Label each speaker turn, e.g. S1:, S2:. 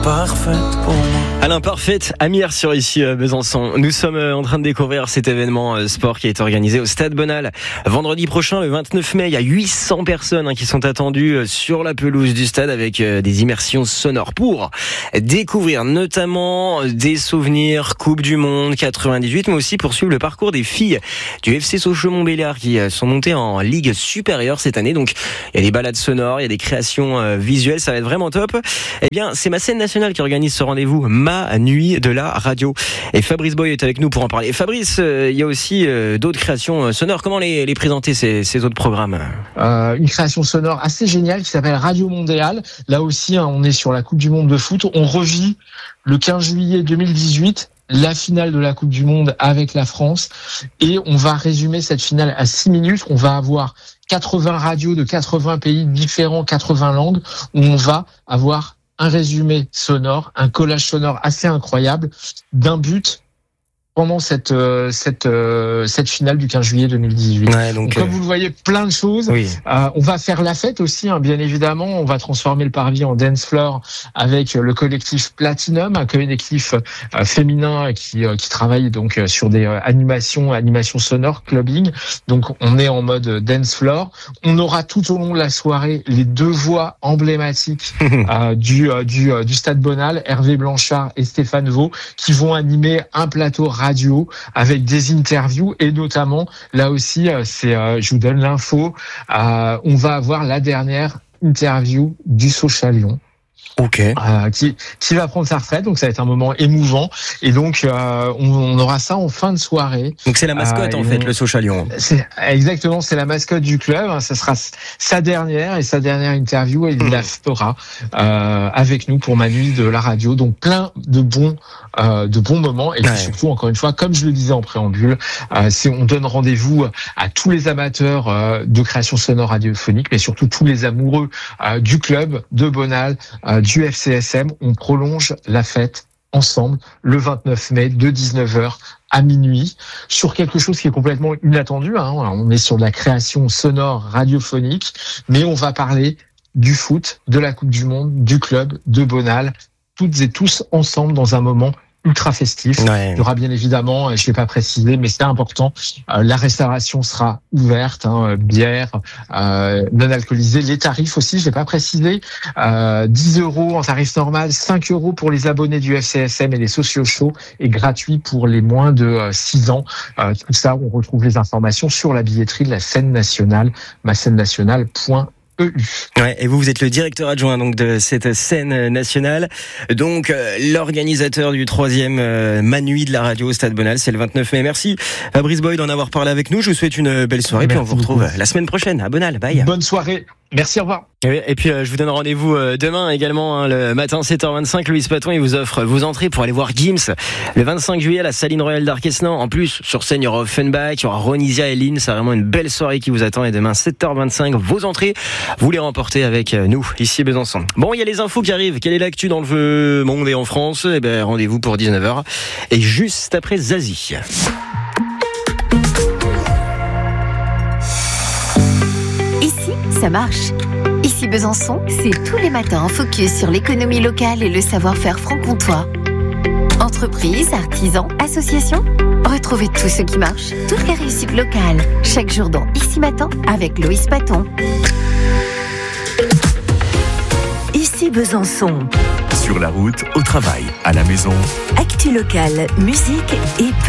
S1: parfaite pour moi.
S2: Alain Parfaite, Amir sur ici Besançon. Nous sommes en train de découvrir cet événement sport qui est organisé au Stade Bonal. Vendredi prochain, le 29 mai, il y a 800 personnes qui sont attendues sur la pelouse du stade avec des immersions sonores pour découvrir notamment des souvenirs Coupe du Monde 98, mais aussi pour suivre le parcours des filles du FC Sochaux-Montbéliard qui sont montées en Ligue supérieure cette année. Donc, il y a des balades sonores, il y a des créations visuelles, ça va être vraiment top. Eh bien, c'est ma scène nationale qui organise ce rendez-vous, Ma Nuit de la Radio. Et Fabrice Boy est avec nous pour en parler. Fabrice, il y a aussi d'autres créations sonores. Comment les présenter ces autres programmes ?
S3: Une création sonore assez géniale qui s'appelle Radio Mondiale. Là aussi, on est sur la Coupe du Monde de foot. On revit le 15 juillet 2018 la finale de la Coupe du Monde avec la France. Et on va résumer cette finale à 6 minutes. On va avoir 80 radios de 80 pays différents, 80 langues, où on va avoir un résumé sonore, un collage sonore assez incroyable d'un but pendant cette finale du 15 juillet 2018.
S2: Ouais, donc
S3: comme vous le voyez, plein de choses.
S2: Oui.
S3: On va faire la fête aussi, bien évidemment. On va transformer le parvis en dance floor avec le collectif Platinum, un collectif féminin qui travaille donc sur des animations sonores, clubbing. Donc on est en mode dance floor. On aura tout au long de la soirée les deux voix emblématiques du Stade Bonal, Hervé Blanchard et Stéphane Vaux, qui vont animer un plateau radio avec des interviews et notamment là aussi je vous donne l'info, on va avoir la dernière interview du Sochaux Lyon.
S2: Ok.
S3: Qui va prendre sa retraite, donc ça va être un moment émouvant et donc on aura ça en fin de soirée.
S2: Donc c'est la mascotte en fait, le Sochaux Lyon.
S3: Exactement, c'est la mascotte du club. Ça sera sa dernière interview et il la fera avec nous pour Ma Nuit de la Radio. Donc plein de bons moments et puis surtout encore une fois, comme je le disais en préambule, on donne rendez-vous à tous les amateurs de création sonore radiophonique, mais surtout tous les amoureux du club de Bonal, du FCSM. On prolonge la fête ensemble le 29 mai de 19h à minuit sur quelque chose qui est complètement inattendu. On est sur de la création sonore radiophonique, mais on va parler du foot, de la Coupe du Monde, du club de Bonal, toutes et tous ensemble dans un moment ultra festif. Ouais. Il y aura bien évidemment, je ne l'ai pas précisé, mais c'est important, la restauration sera ouverte, bière, non alcoolisée. Les tarifs aussi, je l'ai pas précisé, 10 € en tarif normal, 5 € pour les abonnés du FCSM et les sociaux chauds et gratuit pour les moins de 6 ans. Tout ça, on retrouve les informations sur la billetterie de la scène nationale, mascènenationale.eu.
S2: Ouais, et vous êtes le directeur adjoint donc de cette scène nationale. Donc l'organisateur du 3e Ma Nuit de la Radio au Stade Bonal, c'est le 29 mai. Merci Fabrice Boy d'en avoir parlé avec nous. Je vous souhaite une belle soirée. Merci, puis on vous retrouve la semaine prochaine à Bonal. Bye.
S3: Bonne soirée. Merci, au revoir.
S2: Et puis je vous donne rendez-vous demain également, le matin 7h25. Louis Paton, il vous offre vos entrées pour aller voir Gims le 25 juillet à la Saline Royale d'Arquesnan. En plus, sur scène, il y aura Offenbach, il y aura Ronisia et Lynn. C'est vraiment une belle soirée qui vous attend. Et demain 7h25, vos entrées, vous les remportez avec nous ici à Besançon. Bon, il y a les infos qui arrivent. Quelle est l'actu dans le monde et en France ? Eh ben, rendez-vous pour 19h et juste après Zazie.
S4: Ça marche. Ici Besançon, c'est tous les matins en focus sur l'économie locale et le savoir-faire franc-comtois. Entreprises, artisans, associations, retrouvez tout ce qui marche, toutes les réussites locales, chaque jour dans Ici Matin avec Loïs Paton.
S5: Ici Besançon.
S6: Sur la route, au travail, à la maison.
S5: Actu locale, musique et